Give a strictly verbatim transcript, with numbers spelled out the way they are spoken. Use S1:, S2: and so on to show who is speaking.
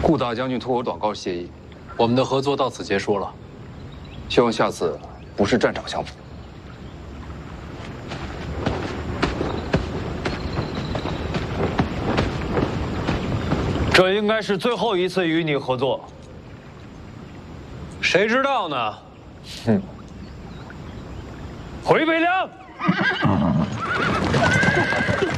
S1: 顾大将军托我短告谢意，
S2: 我们的合作到此结束了。
S1: 希望下次不是战场相逢。
S3: 这应该是最后一次与你合作。谁知道呢？哼！回北凉。